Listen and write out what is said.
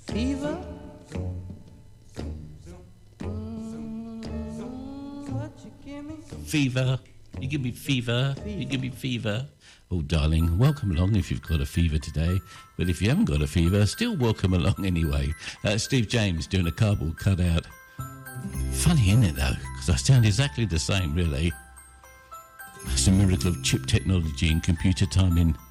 Fever? What you give me? Fever. You give me fever. You give me fever. Oh, darling, welcome along if you've got a fever today. But if you haven't got a fever, still welcome along anyway. Steve James doing a cardboard cutout. Funny, isn't it, though? Because I sound exactly the same, really. It's a miracle of chip technology and computer timing.